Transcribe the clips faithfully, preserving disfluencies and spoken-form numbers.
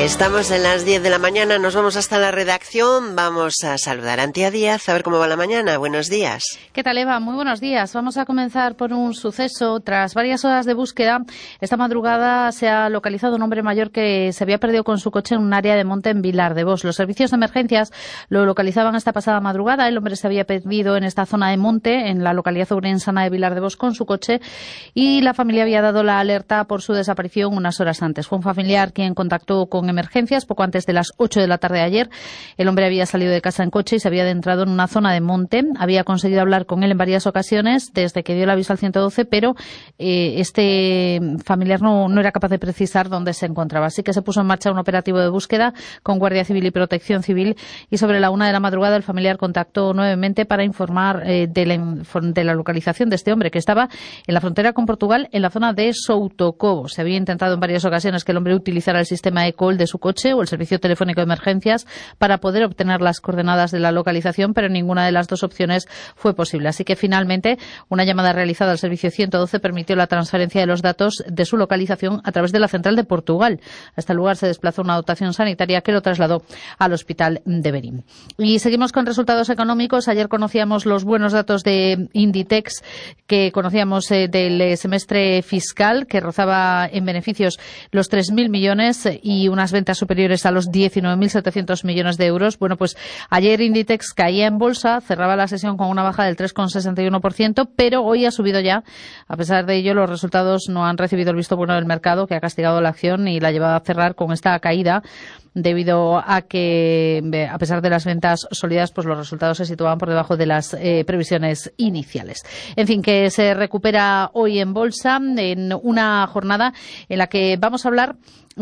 Estamos en las diez de la mañana, nos vamos hasta la redacción, vamos a saludar a Antía Díaz, a ver cómo va la mañana. Buenos días. ¿Qué tal, Eva? Muy buenos días. Vamos a comenzar por un suceso. Tras varias horas de búsqueda, esta madrugada se ha localizado un hombre mayor que se había perdido con su coche en un área de monte en Vilar de Bos. Los servicios de emergencias lo localizaban esta pasada madrugada. El hombre se había perdido en esta zona de monte, en la localidad ourensana de Vilar de Bos, con su coche, y la familia había dado la alerta por su desaparición unas horas antes. Fue un familiar quien contactó con emergencias poco antes de las ocho de la tarde de ayer. El hombre había salido de casa en coche y se había adentrado en una zona de monte. Había conseguido hablar con él en varias ocasiones desde que dio el aviso al ciento doce, pero eh, este familiar no, no era capaz de precisar dónde se encontraba. Así que se puso en marcha un operativo de búsqueda con Guardia Civil y Protección Civil, y sobre la una de la madrugada el familiar contactó nuevamente para informar eh, de, la, de la localización de este hombre, que estaba en la frontera con Portugal, en la zona de Soutocobo. Se había intentado en varias ocasiones que el hombre utilizara el sistema eCall de su coche o el servicio telefónico de emergencias para poder obtener las coordenadas de la localización, pero ninguna de las dos opciones fue posible. Así que finalmente una llamada realizada al servicio ciento doce permitió la transferencia de los datos de su localización a través de la central de Portugal. A este lugar se desplazó una dotación sanitaria que lo trasladó al hospital de Berín. Y seguimos con resultados económicos. Ayer conocíamos los buenos datos de Inditex, que conocíamos eh, del semestre fiscal, que rozaba en beneficios los tres mil millones y unas ventas superiores a los diecinueve mil setecientos millones de euros. Bueno, pues ayer Inditex caía en bolsa, cerraba la sesión con una baja del tres coma sesenta y uno por ciento, pero hoy ha subido ya. A pesar de ello, los resultados no han recibido el visto bueno del mercado, que ha castigado la acción y la ha llevado a cerrar con esta caída, debido a que, a pesar de las ventas sólidas, pues los resultados se situaban por debajo de las eh, previsiones iniciales. En fin, que se recupera hoy en bolsa en una jornada en la que vamos a hablar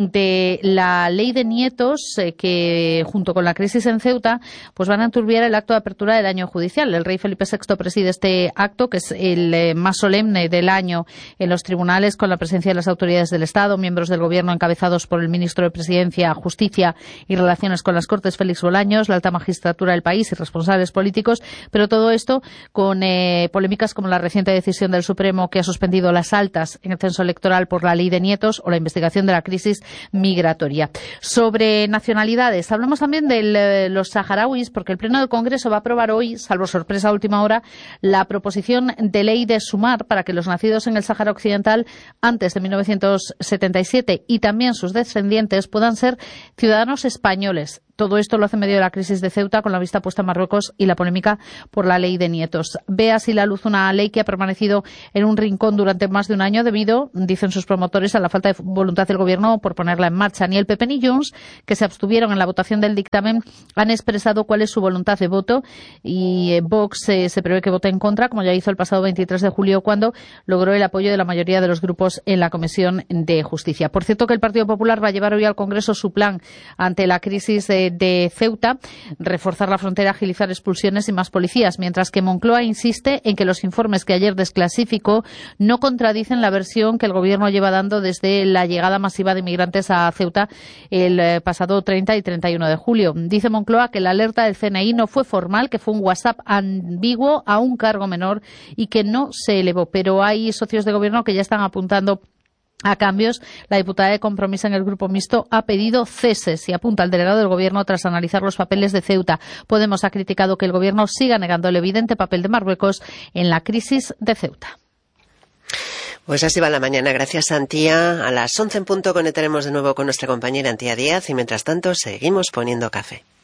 de la ley de nietos, eh, que junto con la crisis en Ceuta pues van a enturbiar el acto de apertura del año judicial. El rey Felipe sexto preside este acto, que es el eh, más solemne del año en los tribunales, con la presencia de las autoridades del Estado, miembros del Gobierno encabezados por el ministro de Presidencia, Justicia y Relaciones con las Cortes, Félix Bolaños, la alta magistratura del país y responsables políticos, pero todo esto con eh, polémicas como la reciente decisión del Supremo, que ha suspendido las altas en el censo electoral por la ley de nietos, o la investigación de la crisis migratoria. Sobre nacionalidades, hablamos también de eh, los saharauis, porque el Pleno del Congreso va a aprobar hoy, salvo sorpresa a última hora, la proposición de ley de sumar para que los nacidos en el Sáhara Occidental antes de mil novecientos setenta y siete y también sus descendientes puedan ser ciudadanos españoles. Todo esto lo hace en medio de la crisis de Ceuta, con la vista puesta en Marruecos y la polémica por la ley de nietos. Ve así la luz una ley que ha permanecido en un rincón durante más de un año debido, dicen sus promotores, a la falta de voluntad del Gobierno por ponerla en marcha. Ni el P P ni Junts, que se abstuvieron en la votación del dictamen, han expresado cuál es su voluntad de voto, y eh, Vox eh, se prevé que vote en contra, como ya hizo el pasado veintitrés de julio, cuando logró el apoyo de la mayoría de los grupos en la Comisión de Justicia. Por cierto, que el Partido Popular va a llevar hoy al Congreso su plan ante la crisis de de Ceuta: reforzar la frontera, agilizar expulsiones y más policías, mientras que Moncloa insiste en que los informes que ayer desclasificó no contradicen la versión que el Gobierno lleva dando desde la llegada masiva de inmigrantes a Ceuta el eh, pasado treinta y treinta y uno de julio. Dice Moncloa que la alerta del C N I no fue formal, que fue un WhatsApp ambiguo a un cargo menor y que no se elevó, pero hay socios de Gobierno que ya están apuntando a cambios. La diputada de Compromís en el Grupo Mixto ha pedido ceses y apunta al delegado del Gobierno tras analizar los papeles de Ceuta. Podemos ha criticado que el Gobierno siga negando el evidente papel de Marruecos en la crisis de Ceuta. Pues así va la mañana. Gracias, Antía. A las once en punto conectaremos de nuevo con nuestra compañera Antía Díaz y mientras tanto seguimos poniendo café.